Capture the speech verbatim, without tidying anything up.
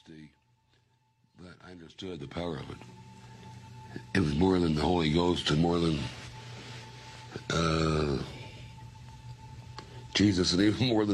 the, but I understood the power of it. It was more than the Holy Ghost and more than uh, Jesus and even more than